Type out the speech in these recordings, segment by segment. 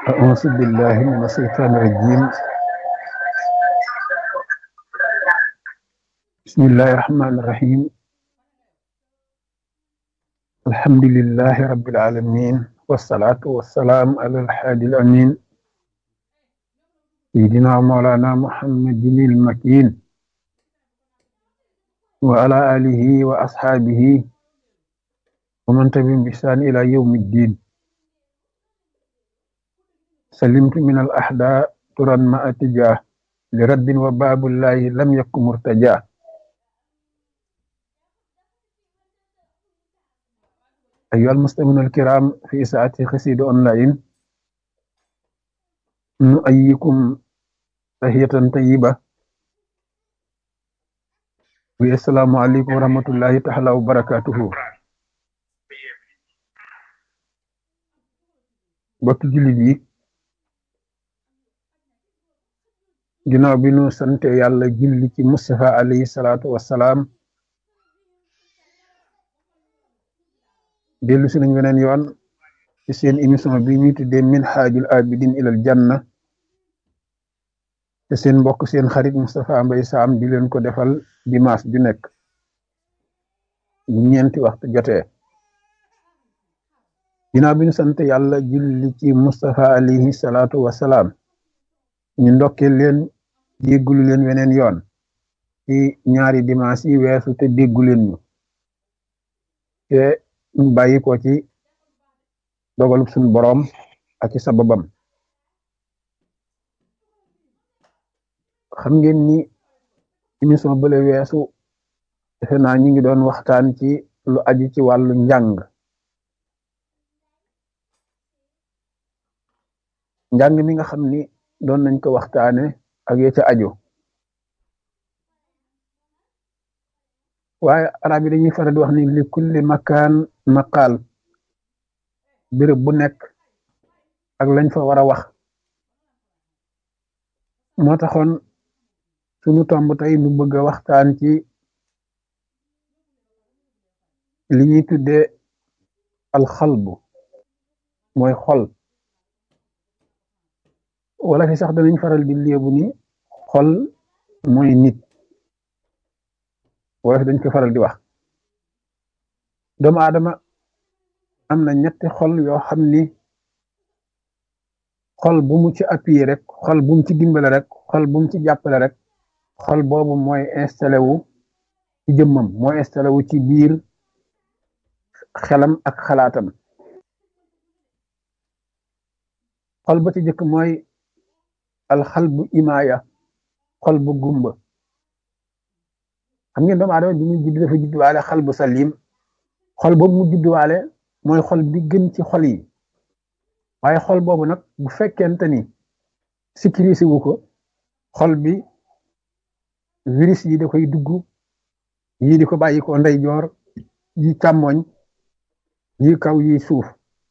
أعوذ بالله من الشيطان الرجيم. بسم الله الرحمن الرحيم. الحمد لله رب العالمين، والصلاة والسلام على الحادي الأمين سيدنا مولانا محمد المكين وعلى آله وأصحابه ومن تبعهم بإحسان إلى يوم الدين. سلمت من الأحداء ترا ما أتجاه لرد وباب الله لم يكن مرتجاه. أيها المستمعون الكرام في ساعة قصيدة أونلاين، نؤيكم تحية طيبة والسلام عليكم ورحمة الله تعالى وبركاته. bokki jullit yi, ginnaaw bi nu sante yàlla julli ci Mustafa alayhi salaatu wassalaam, dellu si nañ weneen yoon ci seen émission bi ñuy tuddee Minhajul Abidin ilal Janna, te seen mbokk seen xarit Moustapha Mbaye Sam di leen ko defal dimanche ju nekk bu ñeenti waxtu jotee. ginnaaw bi nu sante yàlla julli ci Mustafa alayhi salaatu wassalaam, ñu ndokkee leen déggulu leen weneen yoon ci ñaari dimanche yi weesu te déggu leen ñu te ñu bàyyi ko ci dogalub suñu boroom ak ci sababam. xam ngeen ni émission bële weesu defe naa ñi ngi doon waxtaan ci lu aju ci wàllu njàng mi nga xam ni doon nañ ko waxtaane ak ya ca aju. waaye arab yi dañuy faral di wax ni li kulli makaan maqaal, béréb bu nekk ak lañ fa war a wax. moo taxoon sunu tomb tey nu bëgg a waxtaan ci li ñuy tuddee alxalbu, mooy xol. wala fi sax danañ faral di léebu ni xol mooy nit, wala fi dañ ko faral di wax. doomu aadama am na ñetti xol yoo xam ni xol bu mu ci appuyé rek, xol bu mu ci dimbale rek, xol bu mu ci jàppale rek, xol boobu mooy installé wu ci jëmmam, mooy installé wu ci biir xelam ak xalaatam. xol ba ci jëkk mooy alxalbu imaaya, xol bu gumba. xam ngeen doomu aadama bi muy judd dafa judduwaale xal bu salim. xol boobu mu judduwaale mooy xol bi gën ci xol yi. waaye xol boobu nag bu fekkente ni sécurisé wu ko, xol bi virus yi da koy dugg, yii di ko bàyyi ko ndeyjoor, yi càmmoñ, yi kaw, yi suuf.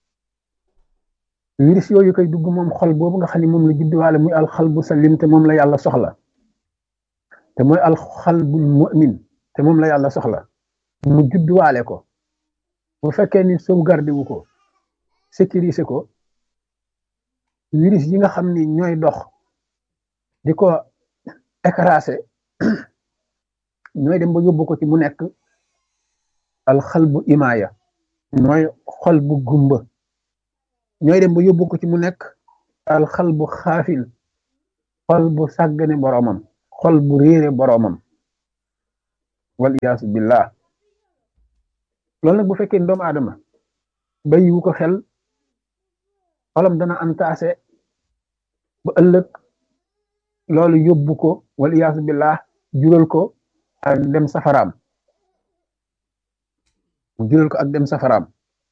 virus yooyu koy dugg moom xol boobu nga xam ne moom la judduwaale muy alxalbu salim, te moom la yàlla soxla, te mooy alxalbul mu'min, te moom la yàlla soxla mu judduwaale ko. bu fekkee ni sauvegarde wu ko, sécurisé ko, virus yi nga xam ni ñooy dox di ko écrasé ñooy dem ba yóbbu ko ci mu nekk alxalbu imaaya, mooy xol bu gumba. ñooy dem ba yóbbu ko ci mu nekk alxalbu xaafil, xol bu sàggane boroomam, xol bu réere boroomam, wal iyaasu billah. loolu nag bu fekkee ni doomu aadama bàyyiwu ko xel, xolam dana antaase ba ëllëg loolu yóbbu ko, wal iyaasu billah, jural ko ak dem safaraam, jural ko ak dem safaraam.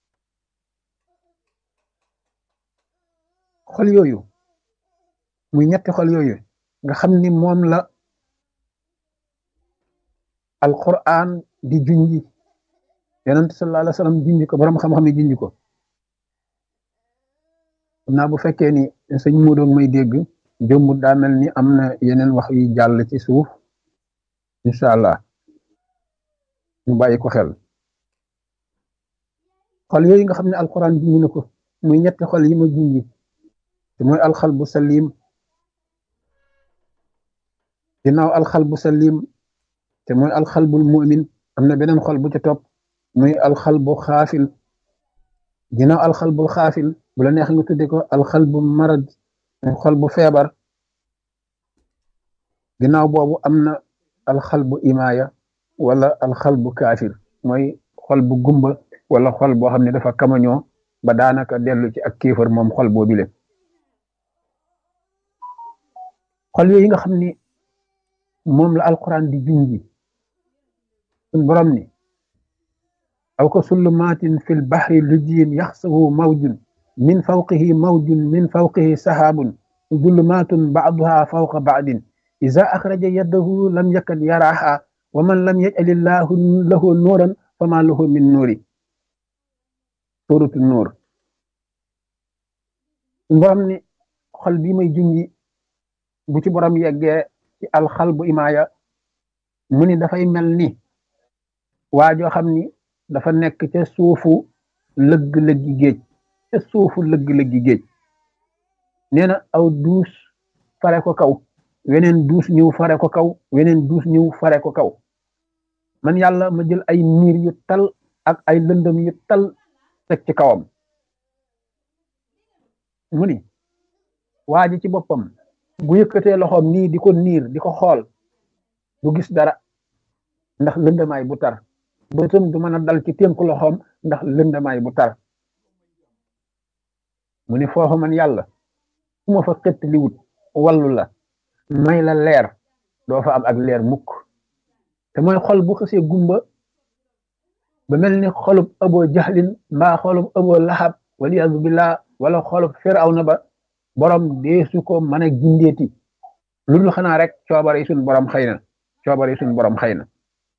xol yooyu muy ñetti xol yooyu nga xam ni moom la alquran di junji, yonent sallallahu alayhi wa sallam junji ko, borom xam-xam yi junji ko. xam naa bu fekkee ni sëñ Modou may dégg jëmbut, daa mel ni am na yeneen wax yu jàll ci suuf. incha allah ñu bàyyi ko xel. xol yooyu nga xam ne alquran junji na ko muy ñetti xol yi ma junji, te mooy alxalbu salim. ginnaaw alxalbu salim te mooy alxalbul mu'min am na beneen xol bu ca topp muy alxalbu xaafil. ginnaaw alxalbul xaafil bu la neex nga tudde ko alxalbu marad muy xol bu feebar. ginnaaw boobu am na alxalbu imaaya wala alxalbu kaafir mooy xol bu gumba wala xol boo xam ne dafa kamañoo ba daanaka dellu ci ak kéefar moom xol boobu le xol yooyu nga xam ni moom la alquran di junji suñ borom ni aw ka sullumaatin fil bahri lujiyin yaxsahu mawjun min fawqihi mawjun min fawqihi sahaabun zulumaatun ba'duha fawqa ba'din iza axraja yadahu lam yakad yaraha wa man lam yaj'alillahu lahu nuuran fama lahu min nuuri. suuratu nuur. borom ni xol bi may junji bu ci borom yeggee ci alxalbu imaaya mu ni dafay mel ni waa joo xam ni dafa nekk ca suufu lëgg-lëggi géej ca suufu lëgg-lëggi géej nee na aw duus fare ko kaw weneen duus ñëw fare ko kaw weneen duus ñëw fare ko kaw man yàlla ma jël ay niir yu tal ak ay lëndëm yu tal teg ci kawam. mu ni waa ji ci boppam bu yëkkatee loxoom nii di ko niir di ko xool du gis dara ndax lëndamaay bu tar bëtam du mën a dal ci tënku loxoom ndax lëndamaay bu tar. mu ni foofu man yàlla su ma fa xett li wut wallu la may la leer doo fa am ak leer mukk. te mooy xol bu xësee gumba ba mel ni xolub aboo jaxlin mbaa xolub aboo laxab waliyaasu billah wala xolub firawna ba borom deesu ko mën a gindeeti lu dul xanaa rek coobare yi suñ borom xëy na coobare yi suñ borom xëy na.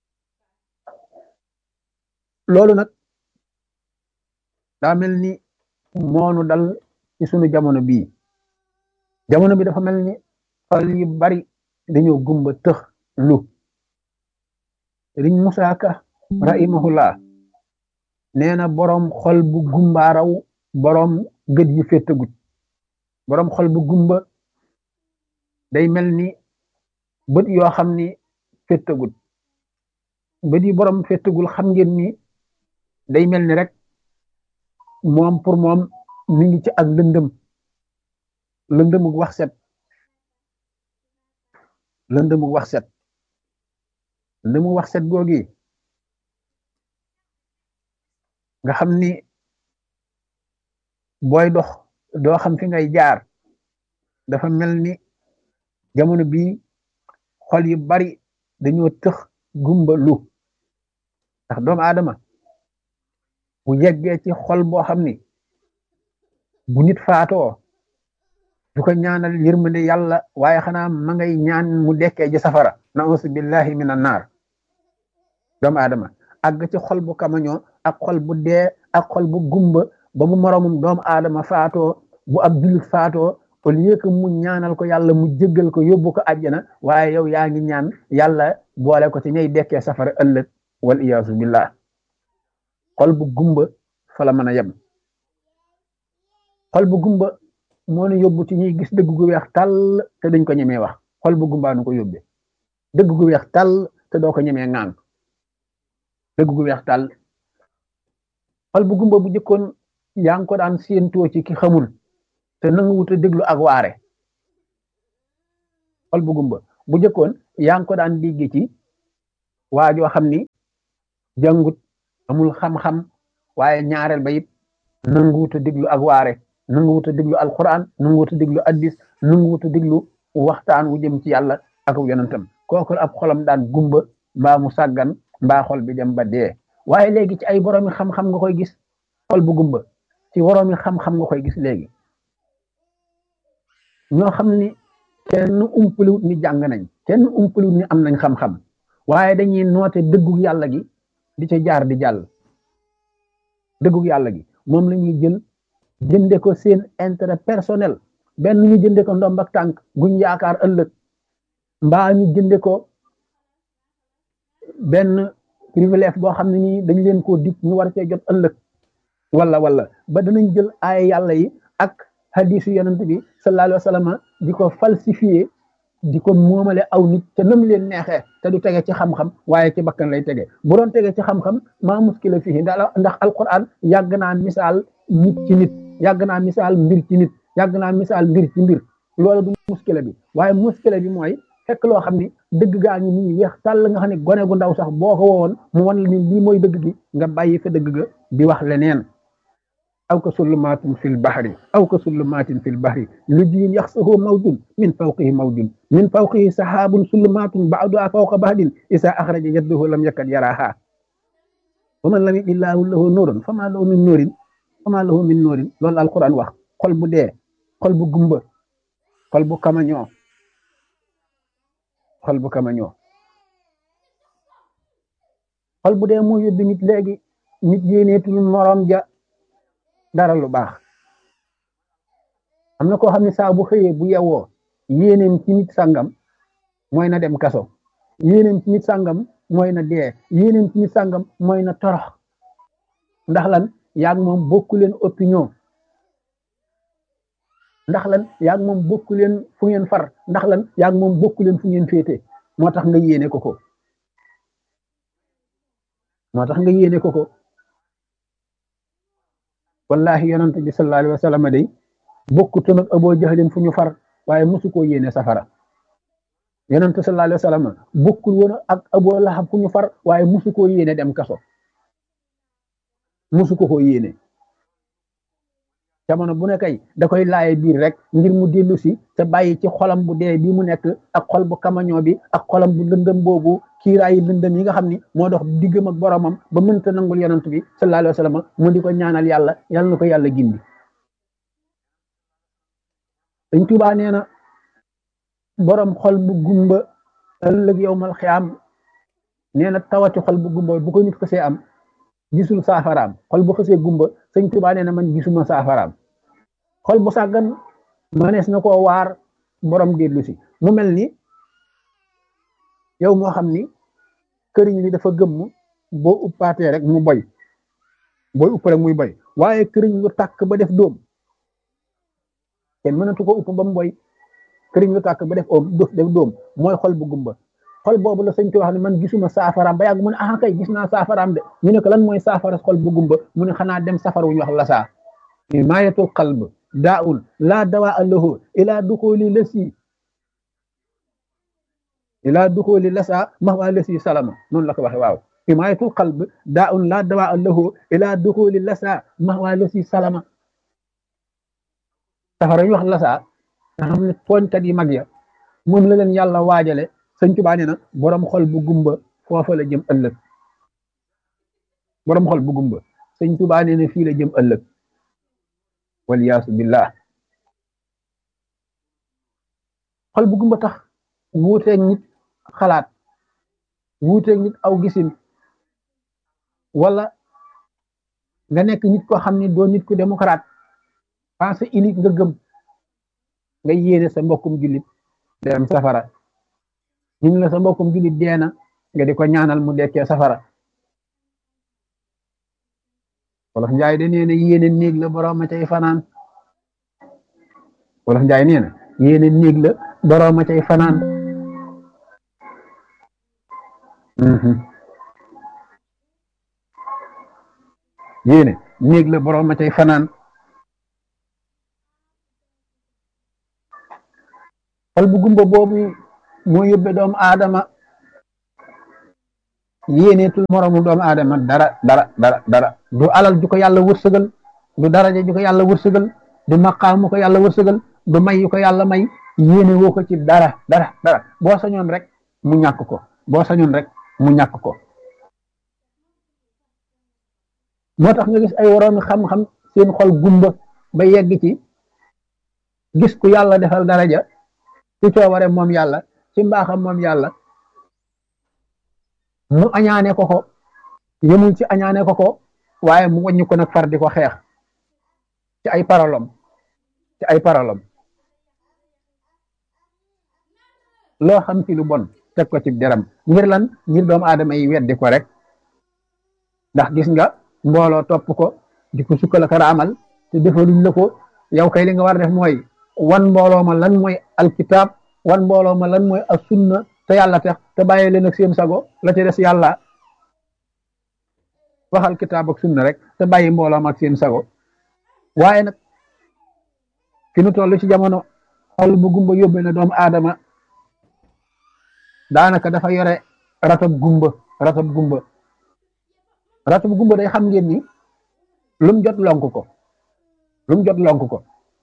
loolu nag daa mel ni moonu dal ci sunu jamono bii. jamono bi dafa mel ni xol yu bari dañoo gumba tëx lu. Sëriñ Musaa Ka rahimahullah nee na boroom xol bu gumbaaraw boroom gët yu féttagut. boroom xol bu gumba day mel ni bët yoo xam ni féttagut. bët yi boroom féttagul xam ngeen ni day mel ni rek moom pour moom mi ngi ci ak lëndëm lëndëmug wax set lëndëmug wax set lëndëmug wax set googi nga xam ni booy dox doo xam fi ngay jaar. dafa mel ni jamono bii xol yu bari dañoo tëx gumba lu ndax doomu aadama bu yeggee ci xol boo xam ni bu nit faatoo du ko ñaanal yërmande yàlla waaye xanaa ma ngay ñaan mu dekkee ji safara nausu billahi minan naar. doomu aadama àgg ci xol bu kamañoo ak xol bu dee ak xol bu gumba ba mu moroomum doomu aadama faatoo bu ab jullit faatoo au lieu que mu ñaanal ko yàlla mu jéggal ko yóbbu ko àjjana waaye yow yaa ngi ñaan yàlla boole ko ci ñay dekkee safara ëllëg wal iyaasu billah. xol bu gumba fa la mën a yem. xol bu gumba moo nu yóbbu ci ñuy gis dëgg gu weex tàll te dañ ko ñemee wax. xol bu gumbaa nu ko yóbbee dëgg gu weex tàll te doo ko ñemee ŋaan dëgg gu weex tàll. xol bu gumba bu jëkkoon yaa ngi ko daan séentoo ci ki xamul te nangu wut a déglu ak waare. xol bu gumba bu jëkkoon yaa ngi ko daan dégg ci waajoo xam ni jàngut amul xam-xam waaye ñaareel ba it nangu wut a déglu ak waare nangu wut a déglu alquran nangu wut a déglu addis nangu wut a déglu waxtaan wu jëm ci yàlla ak yonentam. kooku ab xolam daan gumba mbaa mu sàggan mbaa xol bi dem ba dee. waaye léegi ci ay boroomi xam-xam nga koy gis xol bu gumba ci boroomi xam-xam nga koy gis léegi ñoo xam ni kenn umpaliwut ni jàng nañ kenn umpaliwut ni am nañ xam-xam waaye dañuy noote dëggug yàlla gi di ca jaar di jàll. dëggug yàlla gi moom la ñuy jël jënde ko seen intérêt personnel benn ñu jënde ko ndomb ak tànk guñ yaakaar ëllëg mbaa ñu jënde ko benn privilège boo xam ne nii dañ leen koo dig ñu war cee jot ëllëg wala ba danañ jël ay yàlla yi ak hadisu yonent bi sallallahu alayhi wa sallam di ko falsifié di ko moomale aw nit te nam leen neexee te du tege ci xam-xam waaye ci bakkan lay tege bu doon tege ci xam-xam maa muskila fii ndax alquran yàgg naa misaal nit ci nit yàgg naa misaal mbir ci nit yàgg naa misaal mbir ci mbir loolu du muskila bi waaye muskila bi mooy fekk loo xam ni dëgg gaa ngi nii weex tàll nga xam ne gone gu ndaw sax boo ko wowoon mu wan la ni lii mooy dëgg gi nga bàyyi fa dëgg ga di wax leneen aw ka sullumatin fil bahri aw ka sullumatin fil bahri lu diin yaxsahu mawjun min fawqihi mawjun min fawqihi sahabun sullumatun ba'duha fawqa ba'din isa axraja yaddahu lam yakad yaraha wa man lam illahu lahu nuurun fama lahu min nuurin fama lahu min nuurin loolu alquran wax xol bu dee xol bu gumba xol bu kamañoo xol bu kamañoo xol bu dee moo yóbbi nit léegi nit yéeneetul morom ja dara lu baax am na koo xam ne saa bu xëyee bu yewoo yéeneem ci nit sàngam mooy na dem kaso yéeneem ci nit sàngam mooy na dee yéeneem ci nit sàngam mooy na torox ndax lan yaag moom bokku leen opinion ndax lan yaag moom bokku leen fu ngeen far ndax lan yaag moom bokku leen fu ngeen féete moo tax nga yéene ko ko moo tax nga yéene ko ko wallahi yonent bi sallallahu alayhi wa sallam day bokkutoon ak Abu Jahlin fu ñu far waaye mosu koo yéene safara yonent sallallahu alayhi wa sallam bokkul woon ak Abu Lahab fu ñu far waaye mosu koo yéene dem kaso mosu ko yéene jamono bu ne kay da koy laaye biir rek ngir mu dellu si te bàyyi ci xolam bu dee bi mu nekk ak xol bu kamañoo bi ak xolam bu lëndëm boobu kiiraayi lëndëm yi nga xam ni moo dox diggam ak boromam ba mënta nangul yonent bi sallallahu alayhi wa sallam mu di ko ñaanal yàlla yàlla na ko yàlla gindi Sëñ Tuubaa nee na borom xol bu gumba ëllëg yowmal xiyaam nee na tawati xol bu gumba bu ko nit ko see am gisul saafaraam xol bu xësee gumba Sëñ Tuubaa nee na man gisuma saafaraam xol bu sàggan manees na koo waar borom dellu si mu mel ni yow moo xam ni këriñ li dafa gëmm boo uppaatee rek mu boy booy upp rek muy boy waaye këriñ lu tàkk ba def dóom kenn mënatu ko upp ba mu boy këriñ lu tàkk ba def dóom mooy xol bu gumba xol boobu la Sëñ Tuubaa wax ne man gisuma saafaraam ba yàgg mu ne ah kay gis naa saafaraam de ñu ne ko lan mooy saafara xol bu gumba mu ne xanaa dem safara wu ñu wax lasaa maayatul qalb daa'un laa dawaa lahu ilaa duxuli lasaa mahwa lasi salama noonu la ko waxe waaw maayatul qalb daa'un laa dawaa lahu ilaa duxuli lasaa mahwa lasi salama safara ñu wax lasaa nga xam ne tooñkat yi mag ya moom la leen yàlla waajale Sëñ Tuubaa nee na borom xol bu gumba foofa la jëm ëllëg borom xol bu gumba Sëñ Tuubaa nee na fii la jëm ëllëg waliyaasu billah xol bu gumba tax wuuteeg nit xalaat wuuteeg nit aw gisin wala nga nekk nit koo xam ne doo nit ku démocrate pensée unique nga gëm nga yéene sa mbokkum jullit dem safara ñun la sa mbokkum jullit deena nga di ko ñaanal mu dekkee safara wolof njaay de nee na yéene néeg la borom a cay fanaan wolof njaay nee na yéene néeg la borom a cay fanaan yéene néeg la borom a cay fanaan xol bu gumba boobu moo yóbbe doomu aadama yéeneetul moromu doomu aadama dara du alal ju ko yàlla wërsëgal du daraja ju ko yàlla wërsëgal du maqaam mu ko yàlla wërsëgal du may yu ko yàlla may yéene woo ko ci dara boo sañoon rek mu ñàkk ko moo tax nga gis ay woroomi xam-xam seen xol gumba ba yegg ci gis ku yàlla defal daraja ci coobare moom yàlla ci mbaaxam moom yàlla mu añaane ko yëmul ci añaane ko waaye mu wàññi ko nag far di ko xeex ci ay parolom loo xam ci lu bon teg ko ci deram ngir lan ngir doomu aadama yi weddi ko rek ndax gis nga mbooloo topp ko di ko sukkal ak raamal te defaluñ la ko yow kay li nga war a def mooy wan mbooloo ma lan mooy alkitab wan mbooloo ma lan mooy as sunna te yàlla tax te bàyyi leen ak seen sago la ci des yàlla waxal kitaab ak sunna rek te bàyyi mbooloo ma ak seen sago waaye nag fi nu toll ci jamono xol bu gumba yóbbe na doomu aadama daanaka dafa yore ratab gumba ratab gumba ratab gumba day xam ngeen ni lum jot lonk ko lum jot lonk ko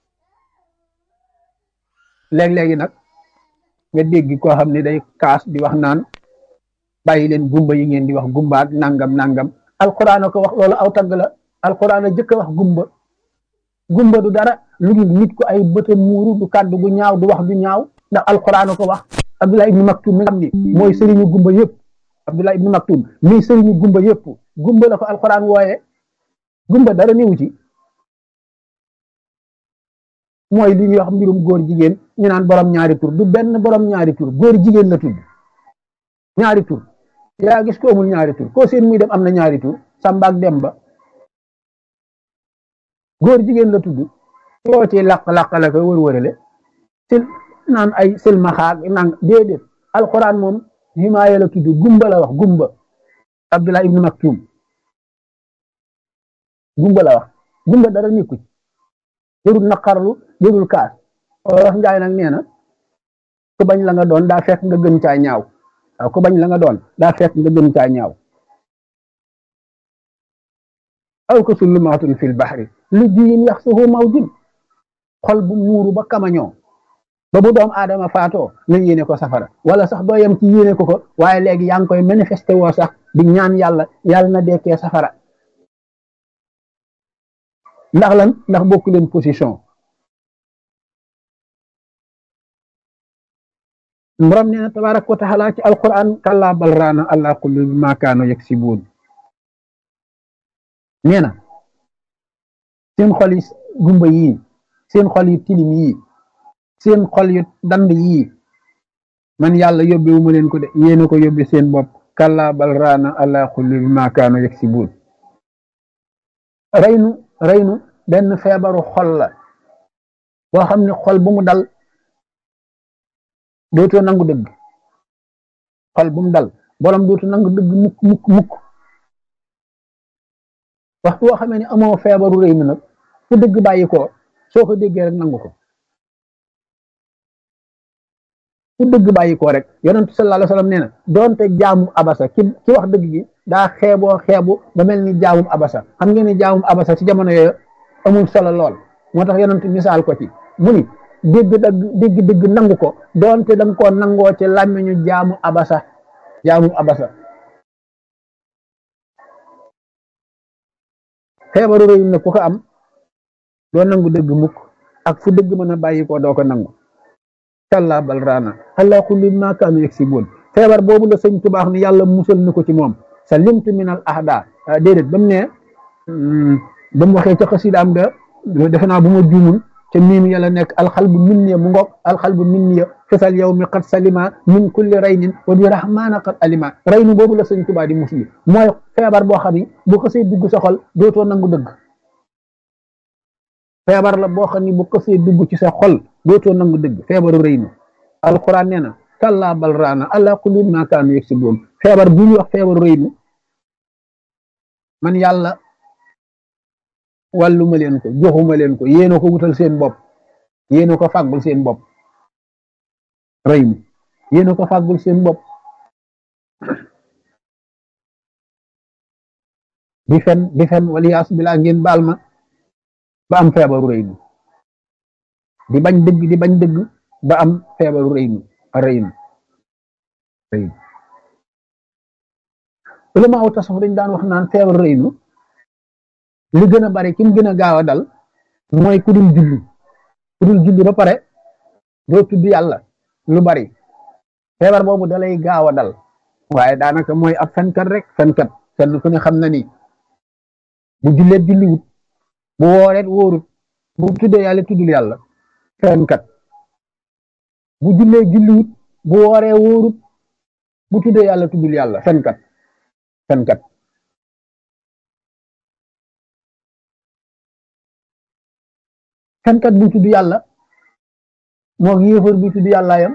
léeg-léegi nag nga dégg koo xam ne day kaas di wax naan bàyyi leen gumba yi ngeen di wax gumbaak nangam nangam alquran a ko wax loolu aw tagg la alquran a jëkk a wax gumba gumba du dara lu dul nit ko ay bëta muuru du kàddu gu ñaaw du wax du ñaaw ndax alquran a ko wax Abdullah ibnu Maktum mi nga xam ni mooy sëriñu gumba yëpp Abdullah ibnu Maktum mi sëriñu gumba yëpp gumba la ko alquran wooye gumba dara niwu ci mooy li ñuy wax mbirum góor jigéen ñu naan borom ñaari tur du benn borom ñaari tur góor jigéen la tudd ñaari tur yaa gis ko amul ñaari tur koo seen muy dem am na ñaari tur Samba ak Demba góor jigéen la tudd yoo ci laq-laq la ko wër-wërale sil naan ay silmaxaak nang déedéet alquran moom himaaya la tudd gumba la wax gumba Abdullah ibnu Maktum gumba la wax gumba dara nekku ci jërul naqarlu jërul kaas wax njaay nag nee na ku bañ la nga doon daa fekk nga gën caa ñaaw waaw ku bañ la nga doon daa fekk nga gën caa ñaaw aw ko sulumaatun fil baxri lu jiyin yax suhu mawjin xol bu muuru ba kamañoo ba bu doom aadama faatoo nga yéene ko safara wala sax doo yem ci yéene ko waaye léegi yaa ngi koy manifesté woo sax di ñaan yàlla yàlla na dekkee safara ndax lan ndax bokku leen position borom nee na tabaaraka wa taala ci alquran kallaa bal raana ala qulubi ma kaanu yaksibuun nee na seen xol yi gumba yii seen xol yu tilim yii seen xol yu dand yii man yàlla yóbbewu ma leen ko de yéena ko yóbbe seen bopp kallaa bal raana ala qulubi ma kaanu yaksibuun reynu benn feebaru xol la boo xam ne xol bu mu dal dootoo nangu dëgg xol bu mu dal borom dootoo nangu dëgg mukk waxtu woo xamee ne amoo feebaru rëy mi nag fu dëgg bàyyi ko soo ko déggee rek nangu ko fu dëgg bàyyi ko rek yonent sallallahu alayhi wa sallam nee na doonte jaamu abasa ki wax dëgg gi daa xeebu ba mel ni jaamum abasa xam ngeen ni jaamum abasa ci jamono yooyu amul solo lool moo tax yonent misaal ko ci mu ni dégg nangu ko doonte danga koo nangoo ci làmmiñu jaamu abasa feebaru rëy nag ku ko am doo nangu dëgg mukk ak fu dëgg mën a bàyyi ko doo ko nangu kallaa bal raana ala kulli ma kaanu yaksibuun feebar boobu la sëñ tubaax ni yàlla musal na ko ci moom salimtu min al ahda déedéet ba mu ne ba mu waxee ca xasidaam ga defe naa bu ma juumul ca miim yàlla nekk alxalbu minniya mu ngoog alxalbu minniya fisal yow mi qad salima min kulli raynin wa bi rahmaana qad alima raynu boobu la sëñ tubaa di musli mooy feebar boo xam ni bu xasee dugg sa xol dootoo nangu dëgg feebar la boo xam ni bu xasee dugg ci sa xol dootoo nangu dëgg feebaru rëynu alquran nee na kallaa bal raana ala kulli ma kaanu yaksibuun feebar bu ñuy wax feebaru rëynu man yàlla wàlluma leen ko joxuma leen ko yéena ko wutal seen bopp yéena ko fàggul seen bopp rëynu yéena ko fàggul seen bopp di fen waliyaas bilaa ngeen baal ma ba am feebaru rëynu di bañ dëgg ba am feebaru rëynu ulama aw tasawuf dañ daan wax naan feebaru rëynu li gën a bari ki mu gën a gaaw a dal mooy ku dul julli ba pare doo tudd yàlla lu bari feebar boobu dalay gaaw a dal waaye daanaka mooy ab fenkat rek fenkat kenn ku ne xam na ni bu julleet julliwut bu wooreet wóorut bu tuddee yàlla tuddul yàlla fenkat bu jullee julliwut bu wooree wóorut bu tuddee yàlla tuddul yàlla fenkat fenkat bu tudd yàlla moo yéefar bu tudd yàllaayam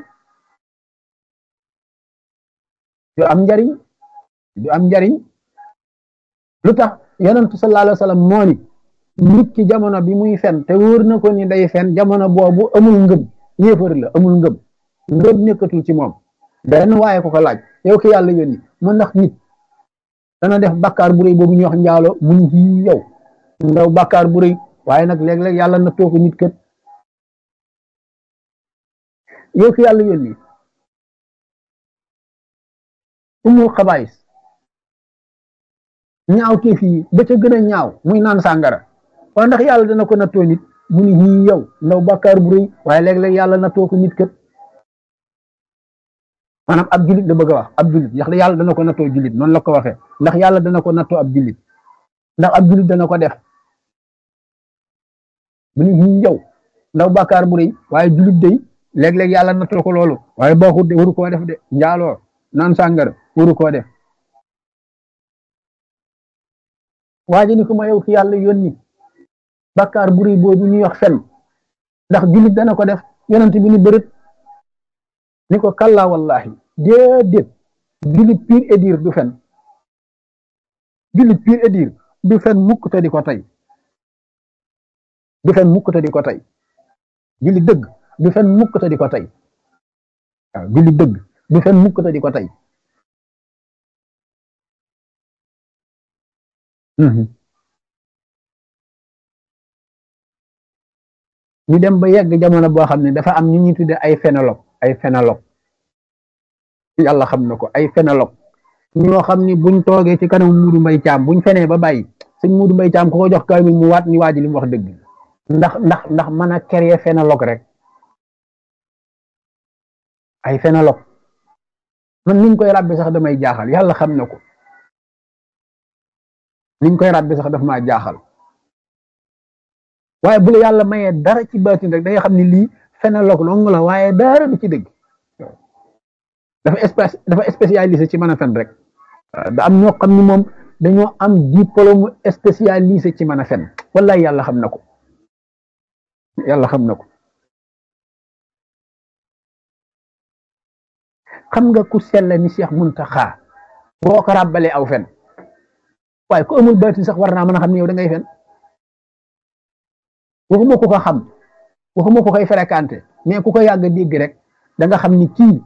du am njariñ du am njariñ lu tax yonentu sallallahu alayhi wa sallam moo ni nit ki jamono bi muy fen te wóor na ko ni day fen jamono boobu amul ngëm yéefar la amul ngëm ngëm nekkatul ci moom benn waaye ko ko laaj yow ki yàlla yónni mu ndax nit dana def bàkkaar bu rëy boobu ñuy wax njaalo mu ni ci yow ndaw bàkkaar bu rëy waaye nag léeg-léeg yàlla na too ko nit kët yow ki yàlla yónni umul xabaayis ñaaw teef yi ba ca gën a ñaaw muy naan sàngara waaye ndax yàlla dana ko nattoo nit mu ni ñii yow ndaw bàkkaar bu rëy waaye léeg-léeg yàlla nattoo ko nit kët maanaam ab julit la bëgg a wax ab julit ndax yàlla dana ko nattoo julit noonu la ko waxee ndax yàlla dana ko nattoo ab julit ndax ab julit dana ko def mu ni ñii yow ndaw bàkkaar bu rëy waaye julit day léeg-léeg yàlla nattoo ko loolu waaye baaxut de waru koo def de njaaloo naan sàngara waru koo def waaye ni ko ma yow ki yàlla yónni bàkkaar bu rëy boobu ñuy wax fen ndax julit dana ko def yonent bi ni bërët ni ko kalla wallahi déedéet julit pire et dire du fen julit pire et dire du fen mukk te di ko tey du fen mukk te di ko tey julit dëgg du fen mukk te di ko tey waaw julit dëgg du fen mukk te di ko tey ñu dem ba yegg jamono boo xam ne dafa am ñu ñuy tudde ay phénologue yàlla xam na ko ay phénologue ñoo xam ni buñ toogee ci kanam Muudu Mbay Caam buñ fenee ba bàyyi sëñ Muudu Mbay Caam ku ko jox kaamil mu waat ni waa ji li mu wax dëgg ndax mën a créer phénologue rek ay phénologue man niñ koy ràbbi sax damay jaaxal yàlla xam na ko niñ koy ràbbi sax daf maa jaaxal waaye bu la yàlla mayee dara ci baatin rek da nga xam ni lii phénologue longu la waaye dara du ci dëgg dafa spécialisé ci mën a fen rek da am ñoo xam ni moom dañoo am diplôme spécialisé ci mën a fen wallahi yàlla xam na ko yàlla xam na ko xam nga ku sell ni Cheikh Muntaxa boo ko ràbbalee aw fen waaye ku amul baatin sax war naa mën a xam ni yow da ngay fen waxuma ku ko xam waxuma ku koy fréquenté mais ku ko yàgg dégg rek da nga xam ni kii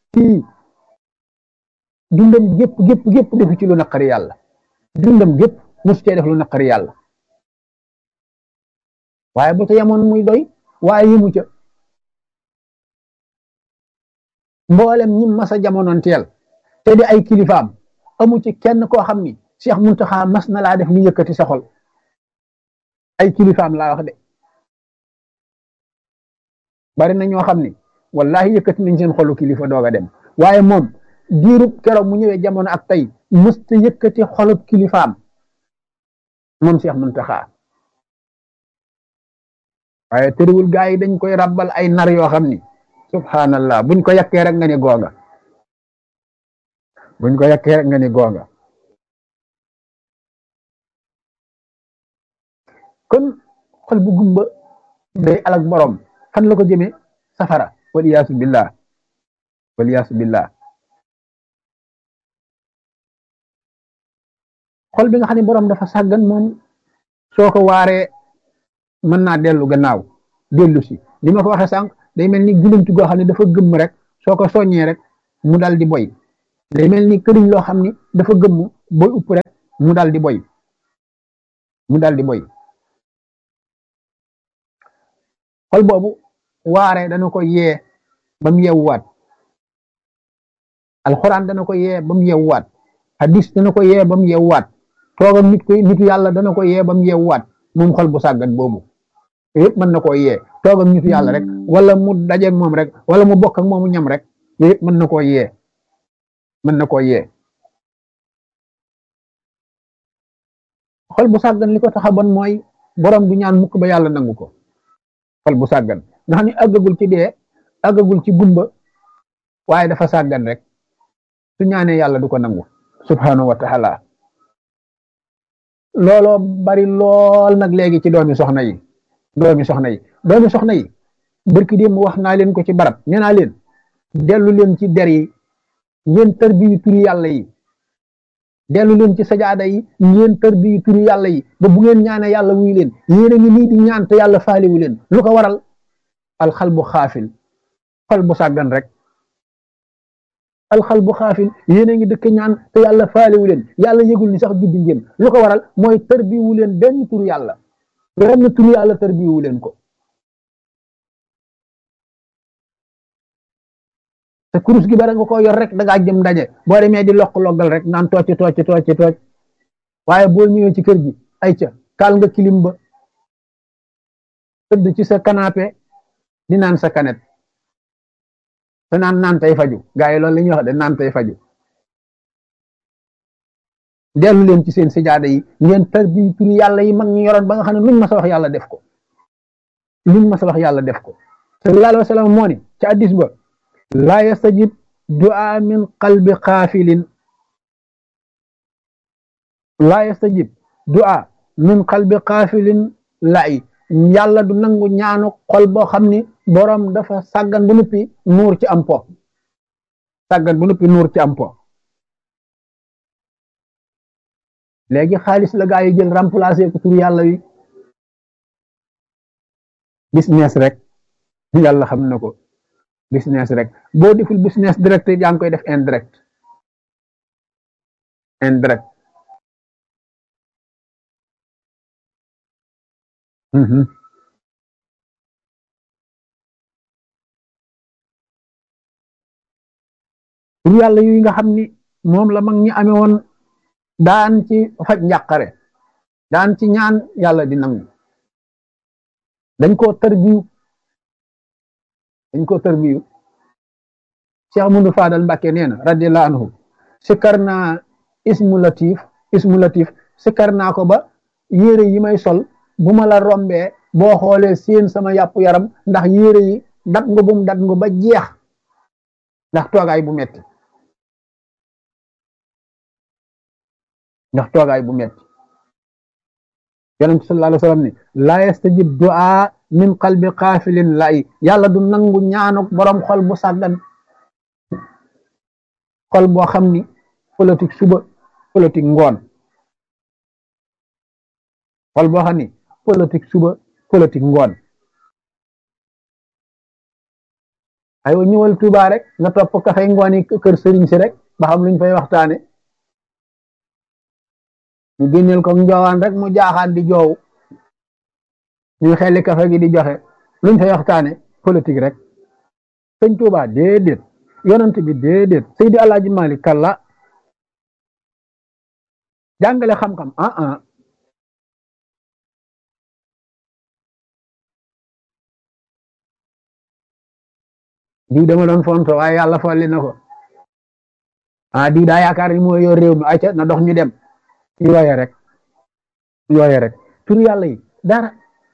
dundam gépp defu ci lu naqari yàlla dundam gépp mosu cee def lu naqari yàlla waaye bu ca yemoon muy doy waaye yëmu ca mboolem ñi masa jamonoon teel te di ay kilifaam amu ci kenn koo xam ni Cheikh Muntaxa mas na laa def lu yëkkati sa xol ay kilifaam laa wax de bari na ñoo xam ni wallahi yëkkati nañ seen xolu kilifa doog a dem waaye moom diirub keroog mu ñëwee jamono ak tey mësta yëkkati xolub kilifaam moom Cheikh Muntaxa waaye tëriwul gaa yi dañ koy rabbal ay nar yoo xam ni subhanallah buñ ko yàkkee rek nga ni goonga buñ ko yàkkee rek nga ni goonga kon xol bu gumba day alak borom fan la ko jëmee safara waliyaasu billah waliyaasu billah xol bi nga xam ne borom dafa sàggan moom soo ko waaree mën naa dellu gannaaw dellu si li ma ko waxee sànq day mel ni gilantu goo xam ne dafa gëmm rek soo ko soññee rek mu dal di boy day mel ni këriñ loo xam ni dafa gëmm boy upp rek mu dal di boy mu dal di boy xol boobu waare dana ko yee ba mu yeewuwaat alxuraan dana ko yee ba mu yeewuwaat hadis dana ko yee ba mu yeewuwaat toogam nitu yàlla dana ko yee ba mu yeewuwaat moom xol bu sàggan boobu yëpp mën na koo yee toogam nitu yàlla rek wala mu dajeeg moom rek wala mu bokk ak moomu ñam rek yëpp mën na koo yee mën na koo yee xol bu sàggan li ko tax a bon mooy borom du ñaan mukk ba yàlla nangu ko xol bu sàggan nga xam ne àggagul ci dee àggagul ci gumba waaye dafa sàggan rek su ñaanee yàlla du ko nangu subhanahu wa taala looloo bari lool nag léegi ci doomi soxna yi doomi soxna yi barki démb wax naa leen ko ci barab nee naa leen dellu leen ci der yi ngeen tarbiyu turi yàlla yi dellu leen ci sajaada yi ngeen tarbiyu turi yàlla yi ba bu ngeen ñaane yàlla wuy leen yéen a ngi nii di ñaan te yàlla faaliwu leen lu ko waral alxal bu xaafil xol bu sàggan rek alxal bu xaafil yéen a ngi dëkk ñaan te yàlla faaliwu leen yàlla yëgul ni sax juddi ngeen lu ko waral mooy tarbiyu leen benn turu yàlla benn turu yàlla tarbiyu leen ko te kurus gi bara nga ko yor rek da ngaa jëm daje boo demee di lokk-loggal rek naan tooc waaye boo ñëwee ci kër gi ay ca kaal nga kilim ba tëdd ci sa canapé di naan sa kanet te naan tey faju gaa yi loolu la ñuy wax de naan tey faju dellu leen ci seen sijaada yi ngeen tarbi turi yàlla yi mag ñu yoroon ba nga xam ne luñ ma sa wax yàlla def ko luñ ma sa wax yàlla def ko sallallahu alayhi wa sallam moo ni ci addis ba laa yastajib du'a min qalbi xaafilin laa yastajib du'a min qalbi xaafilin la'i yàlla du nangu ñaanu xol boo xam ni boroom dafa sàggan bu nuppi nuur ci am po sàggan bu nuppi nuur ci am po léegi xaalis la gaa yi jël remplacer ko tur yàlla wi business rek yàlla xam na ko business rek boo deful business direct yaa ngi koy def indirect tur yàlla yu nga xam ni moom la mag ñi amee woon daan ci faj njàqare daan ci ñaan yàlla di nangu dañ koo tarbiyu Cheikh Amadou Fadal Mbàkke nee na radiyallahu anhu sikkar naa ismu latif sikkar naa ko ba yére yi may sol bu ma la rombee boo xoolee seen sama yàpp yaram ndax yére yi dat nga ba jeex ndax toogaay bu metti yonent sallallahu alayhi wa sallam ni laa yastajib du'a min qalbi xaafilin la'i yàlla du nangu ñaanuk borom xol bu sàggan xol boo xam ni politique suba politique ngoon xol boo xam ni politique suba politique ngoon aywa ñëwal Tuuba rek nga topp kafay ngoon yi kër sëriñ si rek ba xam luñ fay waxtaane ñu génneel ko njoowaan rek mu jaaxaan di joow ñu xelli kafe gi di joxe luñ fay waxtaane politique rek sëñ Tuuba déedéet yonent bi déedéet Seydi Alaaji Malik kalla jàngale xam-xam diw dama doon fonto waaye yàlla folli na ko diw daa yaakaar ni moo yor réew mi ayca na dox ñu dem yooye rek tur yàlla yi dara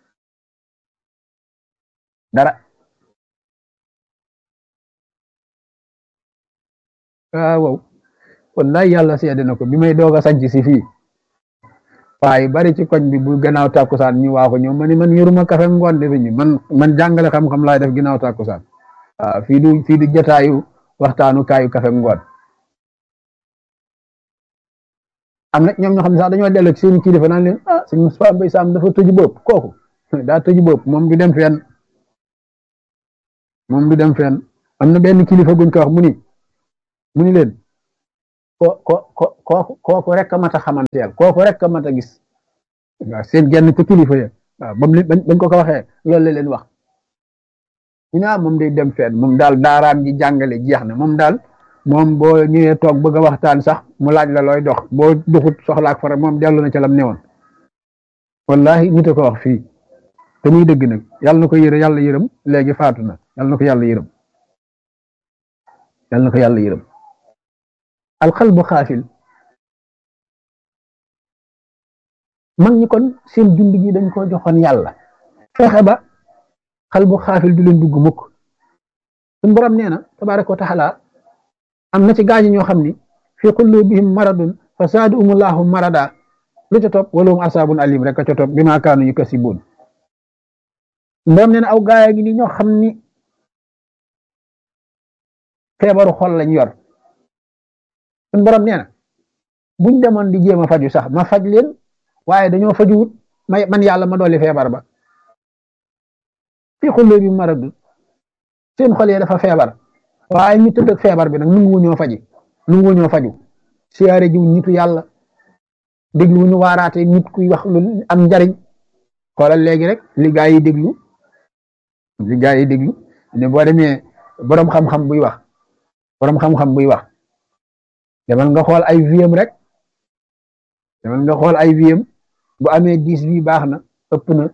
waaw wallahi yàlla seede na ko bi may doog a sanc si fii waaye bari ci koñ bi bu gannaaw tàkkusaan ñu waaxu ñëw ma ni man yoruma kafe ngoon de fi man jàngale xam-xam laay def ginnaaw tàkkusaan waaw fii du jotaayu waxtaanu kaayu kafe ngoon am na ñoom ñoo xam ne sax dañoo dellu ci seen kilifa naan leen sëñ Moustapha Mbaye Sam dafa tëju bopp kooku daa tëju bopp moom du dem fenn am na benn kilifa guñ ko wax mu ni leen kooku rek a mat a xamanteel kooku rek a mat a gis waaw seen genn ko kilifa ya waaw bañ ko waxee loolu la leen wax ñu ne moom day dem fenn moom daal daaraam ji jàngale jeex na moom boo ñëwee toog bëgg a waxtaan sax mu laaj la looy dox boo doxut soxlaak fara moom dellu na ca lam newoon wallahi nit a ko wax fii te muy dëgg nag yàlla na ko yàlla yërëm léegi faatu na yàlla na ko yàlla yërëm alxalbu xaafil mag ñi kon seen dund gi dañ ko joxoon yàlla fexe ba xalbu xaafil du leen dugg mukk suñu borom nee na tabaraka wa taala am na ci gaañi ñoo xam ni fi qulubihim maradun fa zaadahumullahu marada lu ca topp walahum asaabun alim rek a ca topp bi maa kaanu yukasibuun ndoom nee na aw gaaya ngi ni ñoo xam ni feebaru xol lañ yor suñ borom nee na buñ demoon di jéem a faju sax ma faj leen waaye dañoo fajuwut man yàlla ma dolli feebar ba fii xullee bi maradu seen xol yi dafa feebar waaye ñu tëdd ak feebar bi nag nunguwuñoo faju siyaare jiw nitu yàlla dégluwuñu waaraate nit kuy wax lu am njariñ xoolal léegi rek li gaa yi déglu ne boo demee boroom xam-xam buy wax demal nga xool ay viem rek bu amee 10 vie baax na ëpp na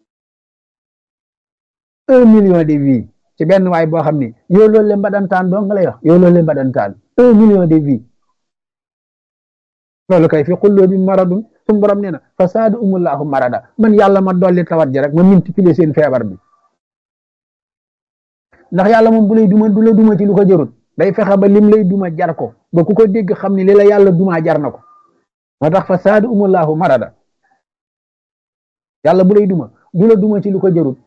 1 million de vie ci benn waay boo xam ni yow loolu leen badantaan dong nga lay wax yow loolu leen badantaan 1 million de vie loolu kay fi xulloo bi maradun suñu borom nee na fasaadu umullahu marada man yàlla ma dolli tawat ji rek ma multiplier seen feebar bi ndax yàlla moom bu lay duma du la duma ci lu ko jarut day fexe ba lim lay duma jar ko ba ku ko dégg xam ni li la yàlla duma jar na ko moo tax fasaadu umullahu marada yàlla bu lay duma du la duma ci lu ko jarut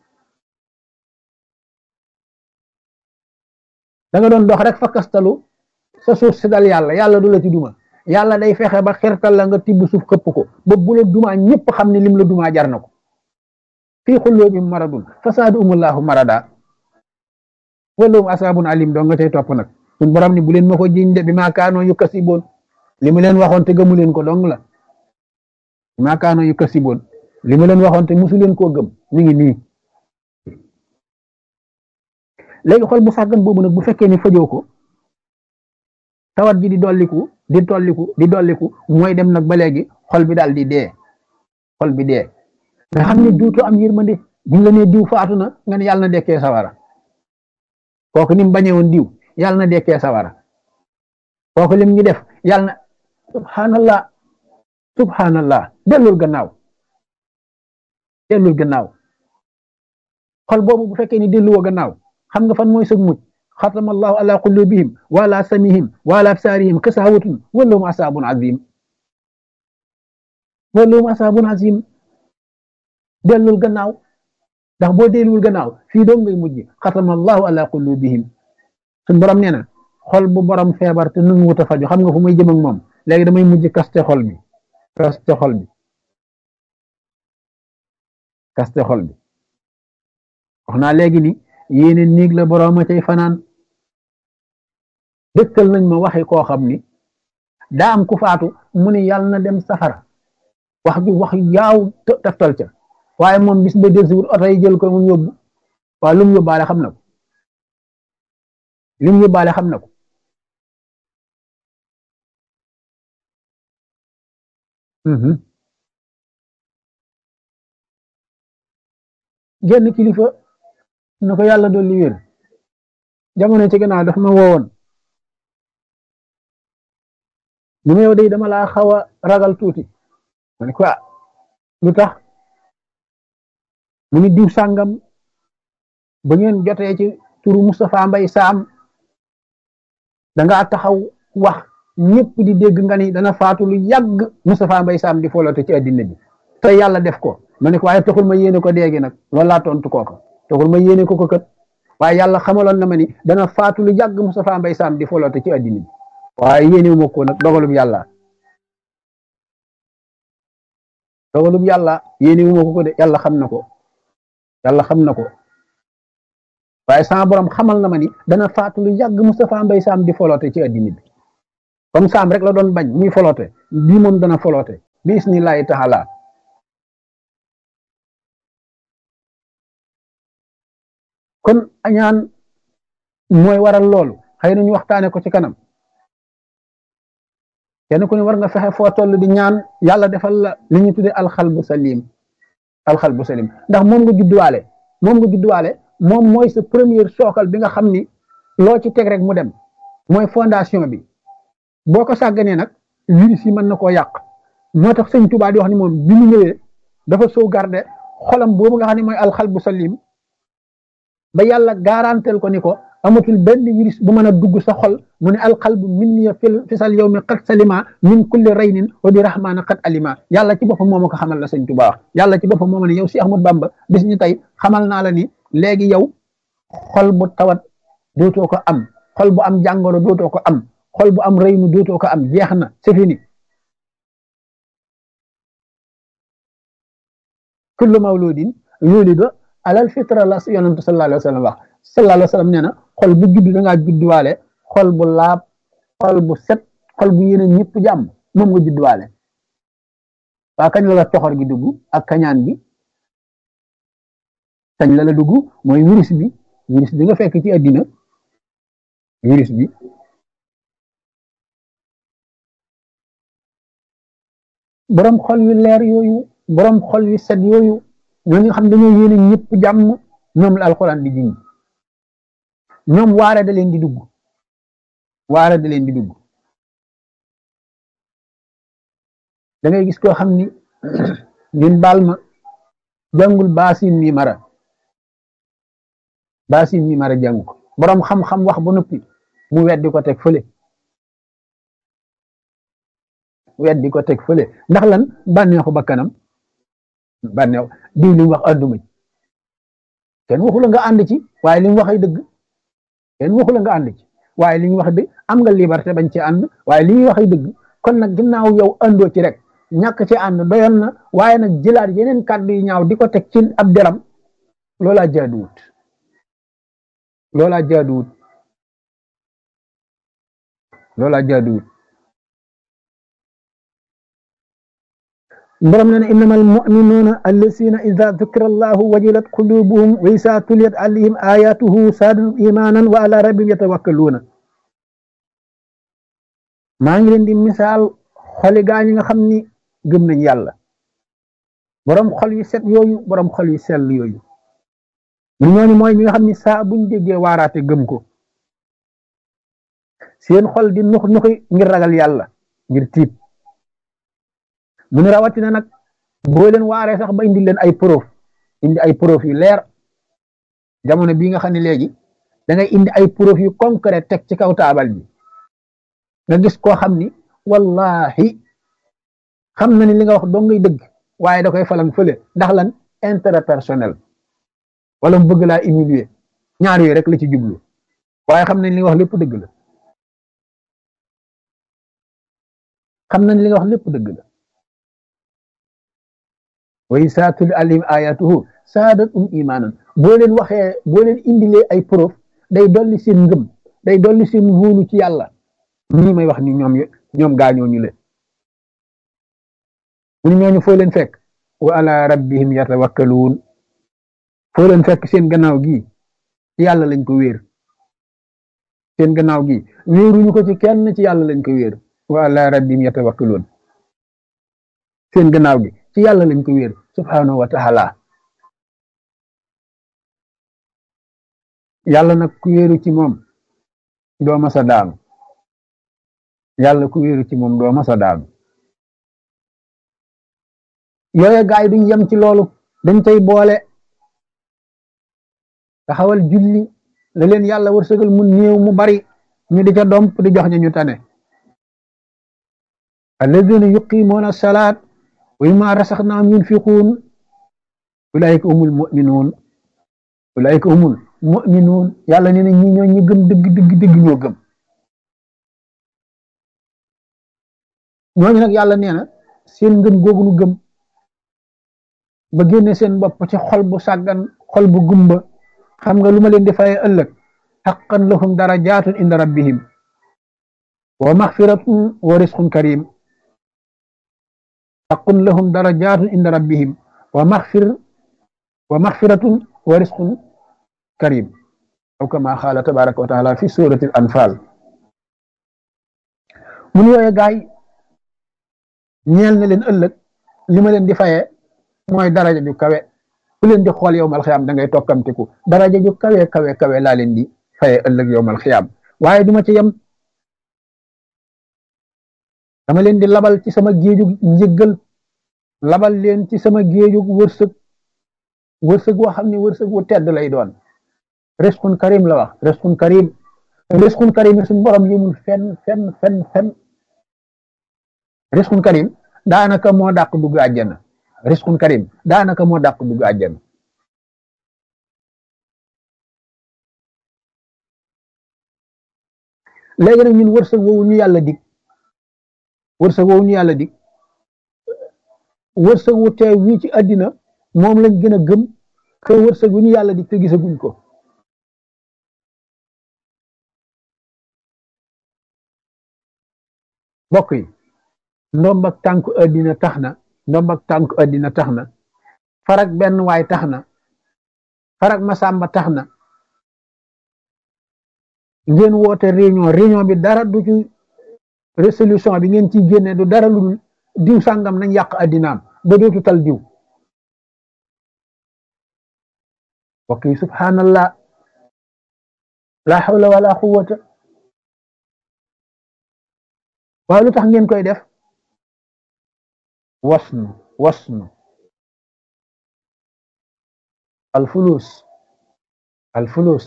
da nga doon dox rek fa kastalu sa suuf si dal yàlla du la ci duma yàlla day fexe ba xirtal la nga tibb suuf xëpp ko ba bu la duma ñëpp xam ne lim la duma jar na ko fii xulloo bi maradun fasaadu umullahu marada walahum asaabun alim doo nga tey topp nag suñ borom ni bu leen ma ko jiñ de bi maa kaanoo yu kasiboon li mu leen waxoon te gëmu leen ko dong la bi maa kaanoo yu kasiboon li mu leen waxoon te musu leen koo gëm mi ngi nii léegi xol bu sàggan boobu nag bu fekkee ni fajoo ko tawat ji di dolliku mooy dem nag ba léegi xol bi daal di dee xol bi dee nga xam ne duutu am yërmande buñ la nee diw faatu na nga ne yàlla na dekkee sawara kooku ni mu bañee woon diw yàlla na dekkee sawara kooku lim ñu def yàlla na subhanallah dellul gannaaw xol boobu bu fekkee ni delluwoo gannaaw xam nga fan mooy sëg mucc xatama allahu ala qulubihim wa ala samihim wa ala absarihim kasawatun walahum asabun azim dellul gannaaw ndax boo delluwul gannaaw fii doom ngay mujj xatama allahu ala qulubihim suñ borom nee na xol bu borom feebar te nu wut a faju xam nga fu muy jëm ak moom léegi damay mujj kaste xol bi wax naa léegi ni yéene néeg la borom a cay fanaan dëkkal nañ ma waxi koo xam ni daa am ku faatu mu ne yàlla na dem safara wax yaaw taftal ca waaye moom bis ba del si wut oto yi jël ko mu yóbbu waaye lu mu yóbbaale xam na ko genn kilifa na ko yàlla dolli wér jamono ci gannaaw daf ma woowoon ñu ma yow day dama laa xaw a ragal tuuti ma ne ko lu tax mu ni diw sàngam ba ngeen jotee ci turu Moustapha Mbaye Sam dangaa taxaw wax ñëpp di dégg nga ni dana faatu lu yàgg Moustapha Mbaye Sam di foloote ci àddina bi te yàlla def ko ma ne ko waaye taxul ma yéene ko déegi nag loolu laa tontu kooka taxul ma yéene ko kat waaye yàlla xamaloon na ma ni dana faatu lu yàgg Moustapha Mbaye Sam di foloote ci àddina bi waaye yéene ma ko nag dogalub yàlla yéene ma ko de yàlla xam na ko waaye sama borom xamal na ma ni dana faatu lu yàgg Moustapha Mbaye Sam di foloote ci àddina bi comme Sam rek la doon bañ muy foloote bii moom dana foloote bi isnillahi taala kon añaan mooy waral loolu xëy na ñu waxtaane ko ci kanam kenn ku ne war nga fexe foo toll di ñaan yàlla defal la li ñu tuddee alxalbu salim ndax moom nga judduwaale moom mooy sa première sookal bi nga xam ni loo ci teg rek mu dem mooy fondation bi boo ko sàgganee nag virus yi mën na koo yàq moo tax sëñ Tuubaa di wax ni moom bi mu ñëwee dafa sauvegarder xolam boobu nga xam ne mooy alxalbu salim ba yàlla garantel ko ni ko amatul benn virus bu mën a dugg sa xol mu ne alqalbu minniya fisal yawmi qad salima min kulli raynin wa bi rahmana qad alima yàlla ci boppam moo ma ko xamal la sëñ Tuubaa wax yàlla ci boppam moo ma ne yow si Ahmad Bamba bis ñu tey xamal naa la ni léegi yow xol bu tawat dootoo ko am xol bu am jàngoro dootoo ko am xol bu am rëynu dootoo ko am jeex na c'est fini kullu mawludin yulidu alal fitra la yonent sallallahu alayhi wa sallam wax sallallahu alayhi wa sallam nee na xol bu judd da ngaa judduwaale xol bu laab xol bu set xol bu yéene ñëpp jàmm moom nga judduwaale waa kañ la la toxor gi dugg ak kañaan bi kañ la la dugg mooy virus bi nga fekk ci àddina virus bi borom xol yu leer yooyu borom xol yu set yooyu ñooñu nga xam dañoo yéene ñëpp jàmm ñoom la alxuraan di jiñ ñoom waare da leen di dugg da ngay gis koo xam ni ngeen baal ma jàngul baasin mi mara jàngu ko borom xam-xam wax ba noppi mu weddi ko teg fële ndax lan bànneexu bakkanam bànneex diw li mu wax ànduma ci kenn waxu la nga ànd ci waaye li mu wax ay dëgg waaye li ñu wax dëgg am nga liberté bañ ci ànd waaye li ñuy wax ay dëgg kon nag ginnaaw yow àndoo ci rek ñàkk ci ànd doyoon na waaye nag jëlaat yeneen kàddu yu ñaaw di ko teg ci ab deram loolaa jaaduwut borom na ne innamal mu'minuuna allazina ida dukira allahu wajilat qulubuhum wa isa tuliyat alayhim ayatuhu saadatuhum imanan wa ala rabbihim yatawakkaluuna maa ngi leen di misaal xoli gaa ñi nga xam ni gëm nañ yàlla borom xol yu set yooyu borom xol yu sell yooyu ñu ñooñu mooy ñi nga xam ni saa buñ déggee waaraate gëm ko seen xol di nux nuxi ngir ragal yàlla ngir tiit mu ne rawatina nag boo leen waaree sax ba indi leen ay preuve yu leer jamono bii nga xam ne léegi da ngay indi ay preuve yu concret teg ci kaw taabal bi nga gis koo xam ni wallahi xam na ni li nga wax doo ngay dëgg waaye da koy falang fële ndax lan intérêt personnel wala mu bëgg laa humilier ñaar yooyu rek la ci jublu waaye xam nañ li nga wax lépp dëgg la wa izaa tuliyat alayhim ayatuhu saadathum imanan boo leen indilee ay preuve day dolli seen ngëm day dolli seen wóolu ci yàlla ñii may wax ni ñoom gaañoo ñu leen mu ne ñooñu foo leen fekk wa ala rabbihim yatawakkaluun foo leen fekk seen gannaaw gi ci yàlla lañ ko wéer seen gannaaw gi wéeruñu ko ci kenn ci yàlla lañ ko wéer wa ala rabbihim yatawakkaluun seen gannaaw gi ci yàlla lañ ko wéer subhanahu wa taala yàlla nag ku wéeru ci moom doo masa daanu yooye gaay duñ yem ci loolu dañ tey boole taxawal julli la leen yàlla wërsëgal mu néew mu bari ñu di ca domp di jox ñu tane alladina yuqimuuna salaat wa mimmaa razaqnaahum yunfiquun ulaa'ika humul mu'minuun yàlla nee na ñi ñoo ñi gëm dëgg ñoo gëm ñooñu nag yàlla nee na seen ngëm googu nu gëm ba génne seen bopp ci xol bu sàggan xol bu gumba xam nga lu ma leen di faye ëllëg haqqan lahum darajaatun inda rabbihim wa maghfiratun wa rizqun karim haqqun lahum darajaatun inda rabbihim wa maghfiratun wa rizqun karim aw kama qaala tabaraka wa taala fi surati al-anfal mun yooye gaay ñeel na leen ëllëg li ma leen di faye mooy daraja ju kawe ku leen di xool yowmal xiyaam da ngay tokkamtiku daraja ju kawe laa leen di faye ëllëg yowmal xiyaam waaye duma ci yem dama leen di labal ci sama géejug njëggal labal leen ci sama géejug wërsëg woo xam ne wërsëg wu tedd lay doon risqun karim la wax risqun karim risqun karim yi suñu borom yëmul fenn risqun karim daanaka moo dàq dugg àjjana risqun karim daanaka moo dàq dugg àjjana léegi nag ñun wërsëg woowu ñu yàlla dig wërsëg woowu ñu yàlla dig wërsëg wu teew wii ci àddina moom lañ gën a gëm que wërsëg wu ñu yàlla dig te gisaguñ ko bokk yi ndombak tànku àddina tax na ndombak tànku àddina tax na farak benn waay tax na farak masamba tax na ngeen woote réunion bi dara du ci résolution bi ngeen ciy génne du dara lu dul diw sàngam nañ yàq àddinaam ba dootu tal diw bokk yi subhanallah la hawla wala quwwata waaye lu tax ngeen koy def wasnu alfulus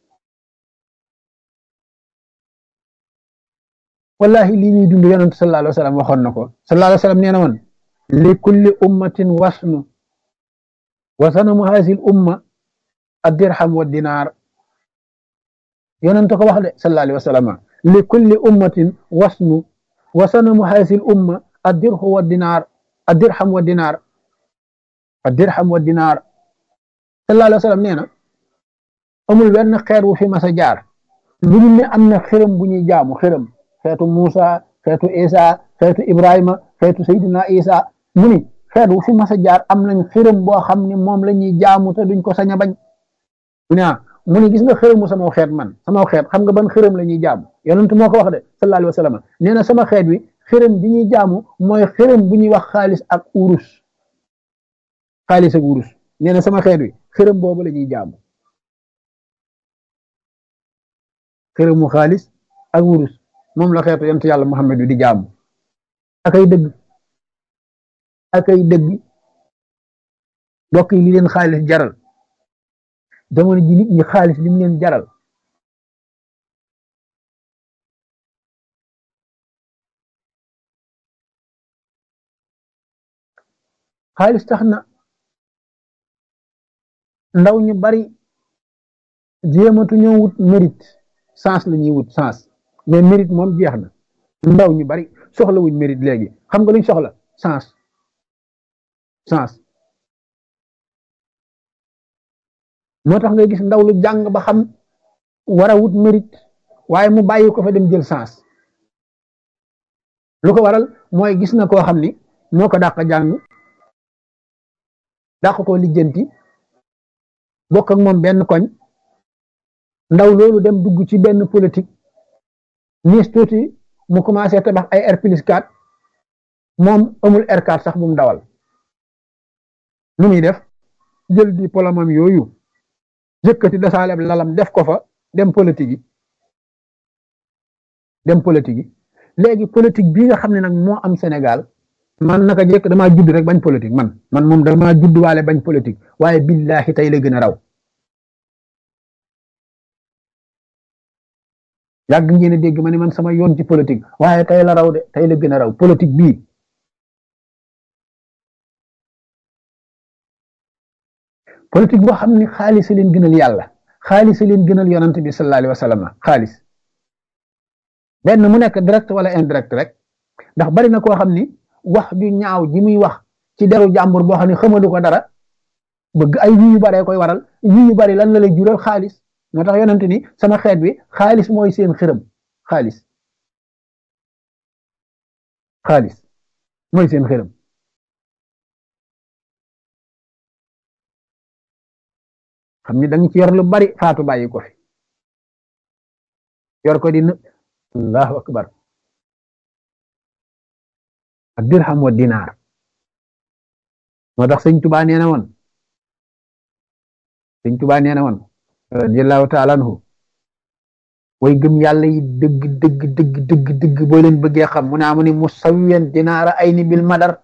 wallahi lii ñuy dund yonent sallallahu alayhi wa sallam waxoon na ko sallallahu alayhi wa sallam nee na woon li kulli ummatin wasnu wa sanamu haazil umma ad-dirham wa dinaar yonent ko wax de sallallahu alayhi wa sallam li kulli ummatin wasnu wa sanamu haazil umma ad-dirham wa dinaar ad-dirham wa dinaar ad-dirham wa dinaar sallallahu alayhi wa sallam nee na amul benn xeer wu fi mas a jaar lu dul ne am na xërëm bu ñuy jaamu xërëm xeetu Muusa xeetu Isa xeetu Ibrahima xeetu Seydina Isa mu ni xeet wu fi mas a jaar am nañ xërëm boo xam ne moom la ñuy jaamu te duñ ko sañ a bañ mu ni gis nga xërëmu sama xeet man sama xeet xam nga ban xërëm la ñuy jaamu yonent moo ko wax de sallallahu alayhi wa sallam nee na sama xeet wi xërëm bi ñuy jaamu mooy xërëm bu ñuy wax xaalis ak urus nee na sama xeet wi xërëm boobu la ñuy jaamu xërëmu xaalis ak wurus moom la xeetu yonent yàlla Muhammad wi di jaamu akay dëgg bokk yi li leen xaalis jaral jamono ji nit ñi xaalis li mu leen jaral xaalis tax na ndaw ñu bari jéematu ñoo wut mérite sens la ñuy wut sens mais mérite moom jeex na ndaw ñu bari soxla wuñ mérite léegi xam nga luñ soxla sens moo tax ngay gis ndaw lu jàng ba xam war a wut mérite waaye mu bàyyi ko fa dem jël sens lu ko waral mooy gis na koo xam ni moo ko dàq jàng dàq koo lijjanti bokk ak moom benn koñ ndaw loolu dem dugg ci benn politique niis tuuti mu commencé tabax ay R+4 moom amul R4 sax bu mu dawal nu muy def jël diplôme am yooyu jëkkati dasaaleb lalam def ko fa dem politique yi léegi politique bii nga xam ne nag moo am Sénégal man naka jekk damaa judd rek bañ politique man moom damaa judd waale bañ politique waaye billahi tey la gën a raw yàgg ngeen a dégg ma ne man sama yoon ci politique waaye tey la raw de tey la gën a raw politique bii politique boo xam ne xaalis leen gënal yàlla xaalis leen gënal yonante bi sallallahu alayhi wa sallam xaalis benn mu nekk direct wala indirect rek ndax bari na koo xam ni wax ju ñaaw ji muy wax ci deru jàmbur boo xam ne xamadu ko dara bëgg ay yu baree koy waral yu bari lan la lay jural xaalis moo tax yonent ni sama xeet bi xaalis mooy seen xërëm xaalis mooy seen xërëm xam ni da nga ci yor lu bari faatu bàyyi ko fi yor ko di allahu akbar ak dirham wa dinaar moo tax sëñ Tuubaa nee na woon radiyallahu taala anhu way gëm yàlla yi dëgg boo leen bëggee xam mu ne amu ni musawiyan dinaara ay ni bil madar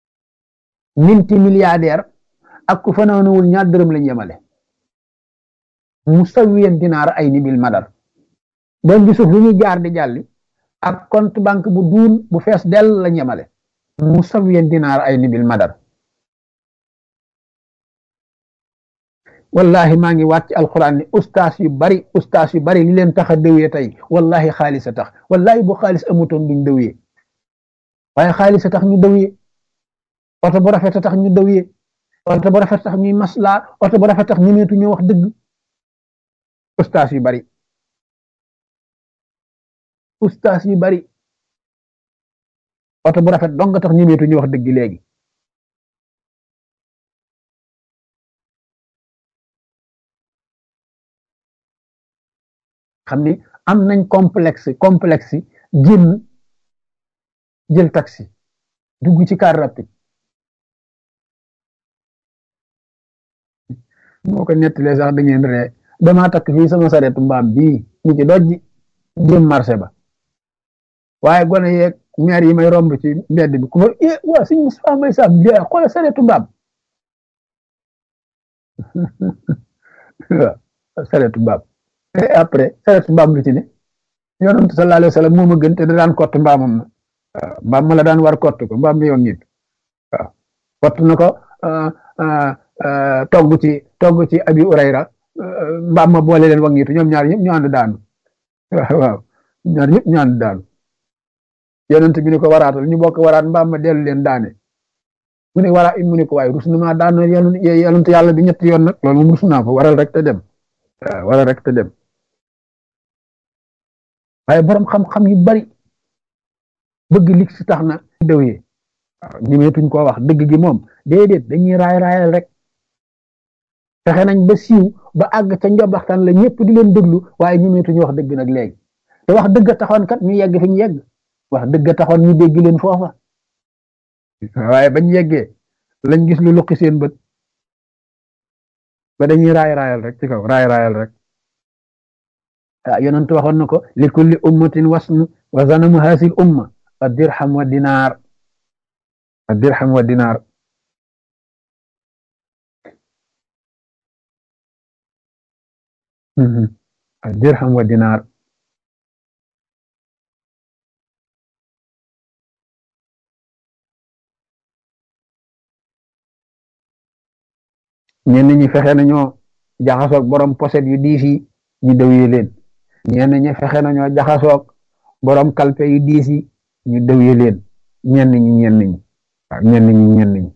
minti milliardaire ak ku fanaanuwul ñaar dërëm lañ yemale musawiyan dinaar ay ni bil madar doon bi suuf lu ñuy jaar di jàlli ak compte banque bu duun bu fees dell la ñemale musawiyan dinaar ay ni bil madar wallahi maa ngi wàcc alquran ni ustaas yu bari li leen tax a dëwee tey wallahi xaalis a tax wallahi bu xaalis amutoon duñ dëwee waaye xaalis a tax ñu dëwee oto bu rafet a tax ñu dëwee oto bu rafet tax ñuy maslaa oto bu rafet tax ñemeetu ñu wax dëgg ustaas yu bari ustaas yu bari oto bu rafet dong nga tax ñemeetu ñu wax dëgg léegi xam ni am nañ complexe génn jël taxi dugg ci car rapide moo ko nettalee sax da ngeen ree damaa takk fii sama sareetu mbaam bii ñu ci dojji jëm marché ba waaye gone yeeg maire yi may romb ci mbedd bi ku fa waa suñ Moustapha Mbaye Sam xoolal sareetu mbaam waaw sareetu mbaam et après sareetu mbaam lu ci ne yonent sallallahu alayhi wa sallam moo ma gën te da daan kott mbaamam na waaw mbaam ma la daan war kott ko mbaam mi yoon nit waaw kott na ko togg ci abi urayra mbaam ma boole leen wangitu ñoom ñaar ñëpp ñu ànd daanu waaw ñaar ñëpp ñu ànd daanu yonent bi ni ko waraatal ñu bokk waraat mbaam ma dellu leen daane mu ne wara mu ne ko waaye rus na maa daan yonent yàlla bi ñetti yoon nag loolu moom rus naa ko waral rek te dem waaw waral rek te dem waaye borom xam-xam yu bari bëgg lig si tax na dëwee waaw ñemeetuñ koo wax dëgg gi moom déedéet dañuy raayal rek fexe nañ ba siiw ba àgg ca njobaxtaan la ñëpp di leen déglu waaye ñemeetuñu wax dëgg nag léegi te wax dëgg taxoon kat ñu yegg fi ñu yegg wax dëgg taxoon ñu dégg leen foofa waaye bañ yeggee lañ gis lu luqi seen bët ba dañuy raayal rek ci kaw raayal rek ah yonent waxoon na ko li kulli ummatin wasnu wa zanamu hasil umma ad-dirham wa dinaar ad-dirham wa dinaar ad-dirham wa dinaar ñenn ñi fexe nañoo jaxasoog borom poset yu diis yi ñu dëwyee leen ñenn ñi fexe nañoo jaxasoog borom kalpe yu diis yi ñu dëwyee leen ñenn ñi waaw ñenn ñi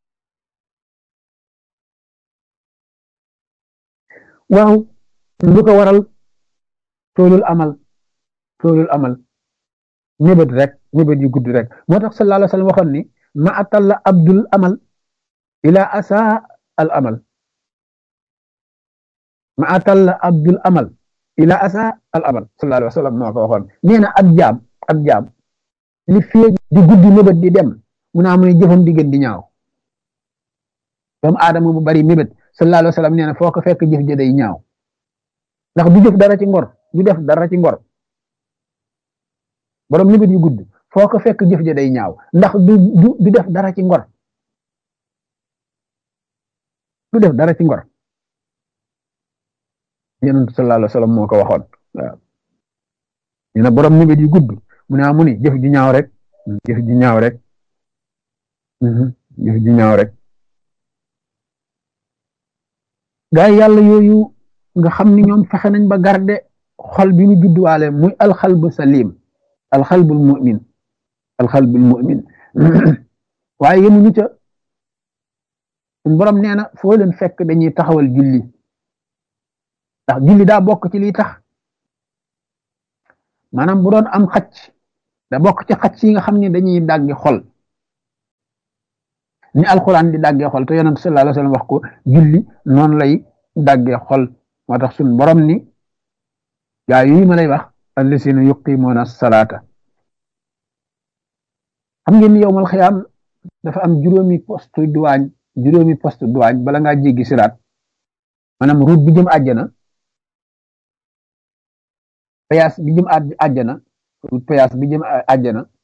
waaw lu ko waral toolul amal mébét rek mébét yu gudd rek moo tax sallallahu alayhi wa sallam waxoon ni ma atalla abdul amal ila asa al amal ma atalla abdul amal ila asa al amal sallallahu alayhi wa sallam moo ko waxoon nee na ab jaam li fee di guddi mébét di dem mu naa muy jëfam di gën di ñaaw doomu aadama bu bari mébét sallallahu alayhi wa sallam nee na foo ko fekk jëf ja day ñaaw ndax du jëf dara ci ngor du def dara ci ngor borom mébét yu gudd foo ko fekk jëf ja day ñaaw ndax du def dara ci ngor du def dara ci ngor yonent sallallahu alayhi wa sallam moo ko waxoon waaw ñu ne borom mébét yu gudd mu ne amu ni jëf ju ñaaw rek jëf ju ñaaw rek jëf ju ñaaw rek gaa yi yàlla yooyu nga xam ni ñoom fexe nañ ba garde xol bi ñu judduwaale muy alxalbu salim alxalbul mu'min waaye yemuñu ca suñ borom nee na foo leen fekk dañuy taxawal julli ndax julli daa bokk ci liy tax maanaam bu doon am xacc da bokk ci xacc yi nga xam ne dañuy dàggi xol ni alxuraan di dàggee xol te yonent sallallahu alayhi wa sallam wax ko julli noonu lay dàggee xol moo tax suñ borom ni gaa yi ma lay wax allasina yuqimuuna salaata xam ngeen ni yowmal xiyaam dafa am juróomi poste douane bala ngaa jéggi siraat maanaam route bi jëm àjjana péage bi jëm àjjana route péage bi jëm àjjana